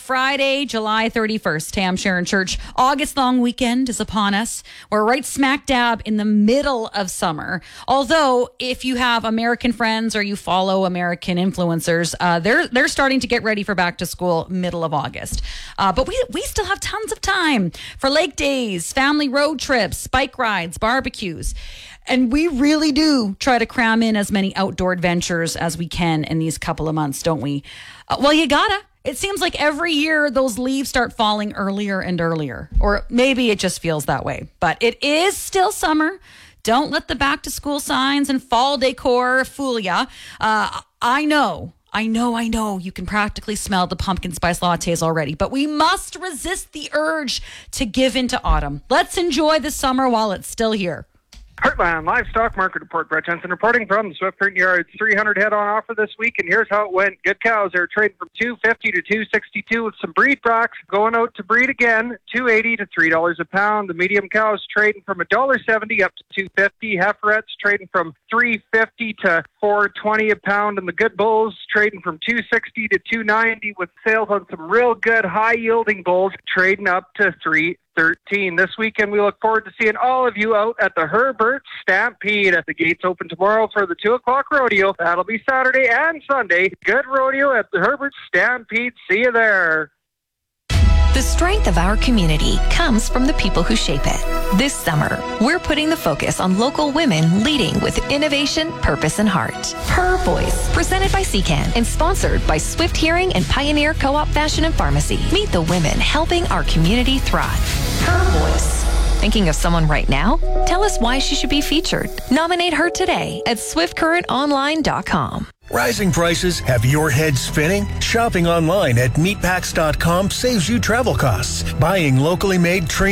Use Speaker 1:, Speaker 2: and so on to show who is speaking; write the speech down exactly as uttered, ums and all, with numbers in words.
Speaker 1: Friday, July thirty-first. Hey, I'm Sharon Church. August long weekend is upon us. We're right smack dab in the middle of summer. Although, if you have American friends or you follow American influencers, uh, they're they're starting to get ready for back to school middle of August. Uh, but we we still have tons of time for lake days, family road trips, bike rides, barbecues. And we really do try to cram in as many outdoor adventures as we can in these couple of months, don't we? Uh, well, you gotta. It seems like every year those leaves start falling earlier and earlier. Or maybe it just feels that way. But it is still summer. Don't let the back to school signs and fall decor fool ya. Uh, I know. I know, I know, you can practically smell the pumpkin spice lattes already, but we must resist the urge to give into autumn. Let's enjoy the summer while it's still here.
Speaker 2: Heartland Livestock Market Report. Brett Jensen reporting from the Swift Current Yards. three hundred head on offer this week, and here's how it went. Good cows are trading from two fifty to two sixty-two with some breed blocks going out to breed again, two eighty to three dollars a pound. The medium cows trading from one dollar seventy up to two fifty. Heiferettes trading from three fifty to four twenty a pound, and the good bulls trading from two sixty to two ninety with sales on some real good high-yielding bulls trading up to three thirteen. This weekend, we look forward to seeing all of you out at the Herbert Stampede. At the gates open tomorrow for the two o'clock rodeo. That'll be Saturday and Sunday. Good rodeo at the Herbert Stampede. See you there.
Speaker 3: The strength of our community comes from the people who shape it. This summer, we're putting the focus on local women leading with innovation, purpose, and heart. Her Voice, presented by C CAN and sponsored by Swift Hearing and Pioneer Co-op Fashion and Pharmacy. Meet the women helping our community thrive. Her Voice. Thinking of someone right now? Tell us why she should be featured. Nominate her today at swift current online dot com.
Speaker 4: Rising prices have your head spinning? Shopping online at meatpacks dot com saves you travel costs. Buying locally made